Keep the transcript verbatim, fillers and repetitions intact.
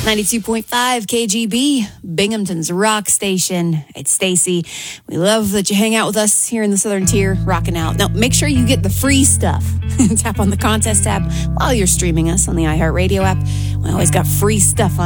ninety-two point five K G B, Binghamton's rock station. It's Stacy. We love that you hang out with us here in the Southern Tier, rocking out. Now, make sure you get the free stuff. Tap on the contest tab while you're streaming us on the iHeartRadio app. We always got free stuff on